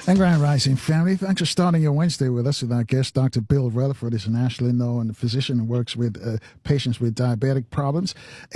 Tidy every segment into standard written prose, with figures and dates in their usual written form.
And Grand Rising family, thanks for starting your Wednesday with us. With our guest, Dr. Bill Relaford is a nationally known physician who works with patients with diabetic problems.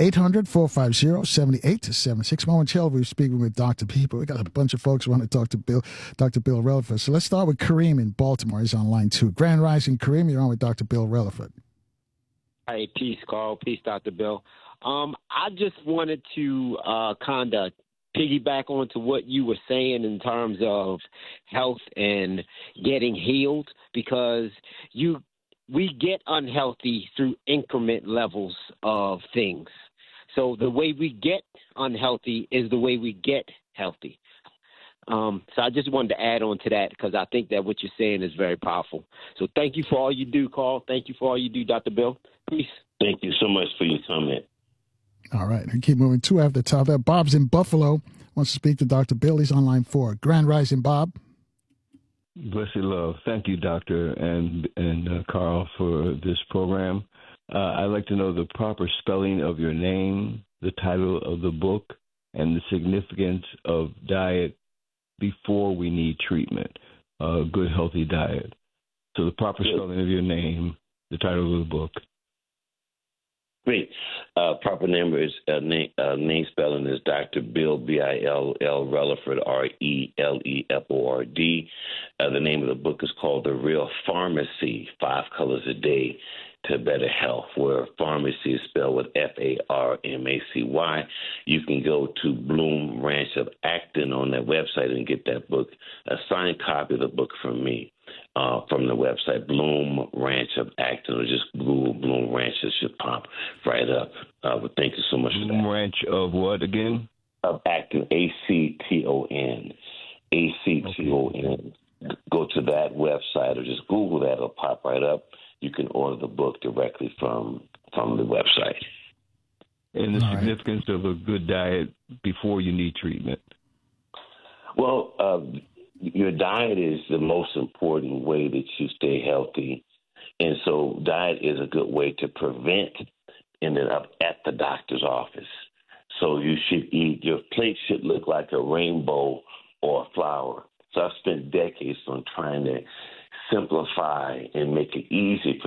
800-450-7876. Momentarily, we're speaking with Dr. People. We got a bunch of folks who want to talk to Dr. Bill Relaford. So let's start with Kareem in Baltimore. He's on line 2. Grand Rising, Kareem, you're on with Dr. Bill Relaford. Hey, peace, Carl. Peace, Dr. Bill. I just wanted to kind of piggyback onto what you were saying in terms of health and getting healed, because we get unhealthy through increment levels of things. So the way we get unhealthy is the way we get healthy. So I just wanted to add on to that because I think that what you're saying is very powerful. So thank you for all you do, Carl. Thank you for all you do, Dr. Bill. Peace. Thank you so much for your comment. All right, we keep moving. 2 after the top there. Bob's in Buffalo. Wants to speak to Dr. Bill. He's on line 4. Grand Rising, Bob. Blessed love. Thank you, Doctor and Carl, for this program. I'd like to know the proper spelling of your name, the title of the book, and the significance of diet before we need treatment, a good, healthy diet. So the proper spelling of your name, the title of the book. Great. Proper name is name spelling is Dr. Bill, Bill Relaford, Releford. The name of the book is called The Real Pharmacy: 5 Colors a Day to Better Health, where pharmacy is spelled with Pharmacy. You can go to Bloom Ranch of Acton on that website and get that book, a signed copy of the book from me. From the website, Bloom Ranch of Acton, or just Google Bloom Ranch. It should pop right up. But thank you so much for that. Bloom Ranch of what again? Of Acton, Acton. Acton. Go to that website or just Google that. It'll pop right up. You can order the book directly from the website. And the significance of a good diet before you need treatment. Well, your diet is the most important way that you stay healthy. And so diet is a good way to prevent ending up at the doctor's office. So you should eat, your plate should look like a rainbow or a flower. So I've spent decades on trying to simplify and make it easy for